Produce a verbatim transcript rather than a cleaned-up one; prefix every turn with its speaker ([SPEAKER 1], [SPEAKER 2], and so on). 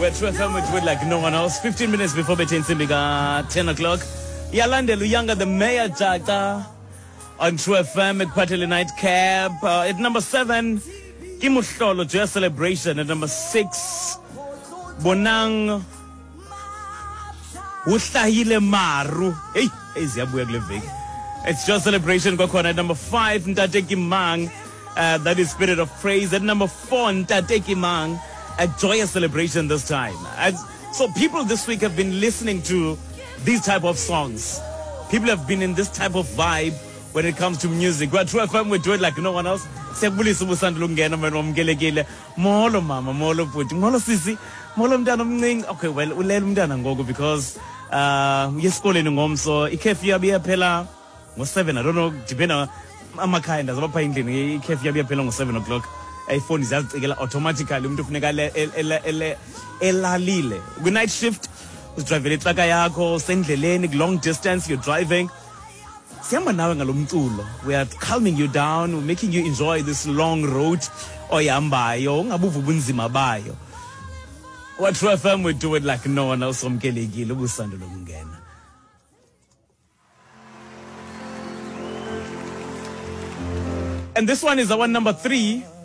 [SPEAKER 1] We're True F M with Wood like no one else. fifteen minutes before Betin Simbiga, ten o'clock. Yalande Luyanga, the Mayor Jata on True F M at Pateli Nightcap. Uh, at number seven, Kimuhlolo Joy Celebration. At number six, Bonang Uhlahile Maru. Hey, hey, Ziabuya Glevik. It's Joy Celebration. At number five, Ntateki Mang. Uh, that is Spirit of Praise. At number four, Ntateki Mang. A joyous celebration this time. As, so people this week have been listening to these type of songs. People have been in this type of vibe when it comes to music. We're True F M, we do it like no one else. Molo mama, molo puti, molo sisi, molo mdana mning. Okay, well, ulele mdana ngogo because uh yesikole ngomso ikhefu yabiya phela ngo seven. I don't know, depending on amakhaya ndazabapha endlini ikhefu yabiya phela ngo seven o'clock. iPhone is automatically umuntu ufuneka elalile. Good night shift usidrive itruck yakho sendleleni long distance you're driving. Siyamba nawe ngalomculo. We are calming you down, we're making you enjoy this long road oyihambayo ungabuva ubunzima bayo. What True F M would do it like no one else. Omkelekile ubusando lokungena. And this one is our number three.